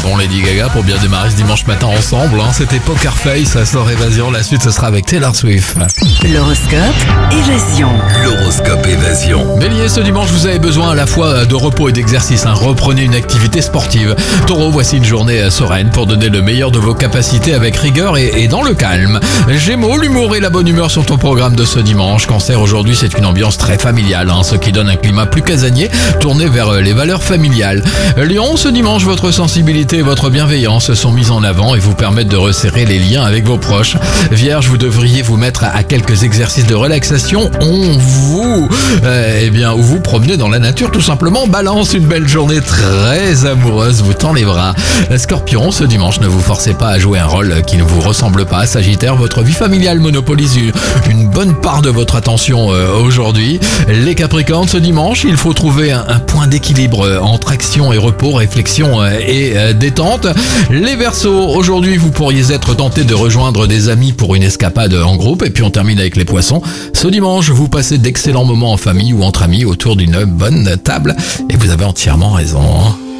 Bon, Lady Gaga pour bien démarrer ce dimanche matin ensemble. C'était Poker Face, sur Évasion. La suite, ce sera avec Taylor Swift. L'horoscope Évasion. L'horoscope Évasion. Bélier, ce dimanche, vous avez besoin à la fois de repos et d'exercice. Reprenez une activité sportive. Taureau, voici une journée sereine pour donner le meilleur de vos capacités avec rigueur et dans le calme. Gémeaux, l'humour et la bonne humeur sont au programme de ce dimanche. Cancer, aujourd'hui, c'est une ambiance très familiale, ce qui donne un climat plus casanier, tourné vers les valeurs familiales. Lion, ce dimanche, votre sensibilité et votre bienveillance sont mises en avant et vous permettent de resserrer les liens avec vos proches. Vierge, vous devriez vous mettre à quelques exercices de relaxation. Ou vous promenez dans la nature tout simplement. Balance, une belle journée très amoureuse vous tend les bras. Scorpion, ce dimanche, ne vous forcez pas à jouer un rôle qui ne vous ressemble pas. Sagittaire, votre vie familiale monopolise une bonne part de votre attention aujourd'hui. Les Capricornes, ce dimanche, il faut trouver un point d'équilibre entre action et repos, réflexion et détente. Les Verseaux, aujourd'hui, vous pourriez être tenté de rejoindre des amis pour une escapade en groupe. Et puis on termine avec les Poissons. Ce dimanche, vous passez d'excellents moments en famille ou entre amis autour d'une bonne table. Et vous avez entièrement raison.